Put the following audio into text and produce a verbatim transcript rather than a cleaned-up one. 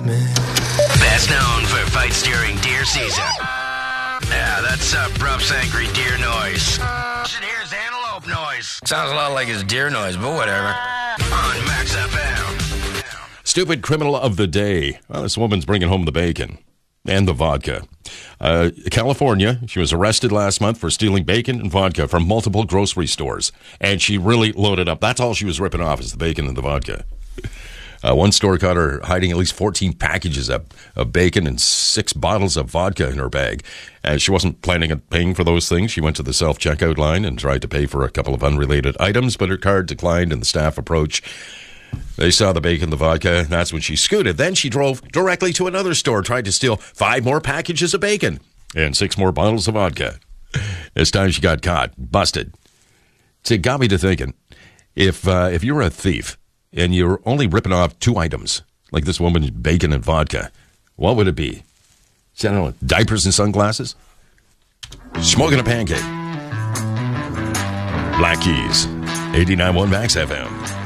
Best known for fights during deer season. Yeah, that's uh, Bruff's angry deer noise. Should hear his antelope noise. Sounds a lot like his deer noise, but whatever. On Max F M. Stupid criminal of the day. Well, this woman's bringing home the bacon and the vodka. Uh, California, she was arrested last month for stealing bacon and vodka from multiple grocery stores. And she really loaded up. That's all she was ripping off is the bacon and the vodka. Uh, one store caught her hiding at least fourteen packages of, of bacon and six bottles of vodka in her bag. And she wasn't planning on paying for those things. She went to the self-checkout line and tried to pay for a couple of unrelated items, but her card declined and the staff approached. They saw the bacon, the vodka, and that's when she scooted. Then she drove directly to another store, tried to steal five more packages of bacon and six more bottles of vodka. This time she got caught, busted. So it got me to thinking, if uh, if you were a thief and you're only ripping off two items, like this woman's bacon and vodka, what would it be? I don't know, diapers and sunglasses? Smoking a pancake. Black Keys, eighty-nine point one Max F M.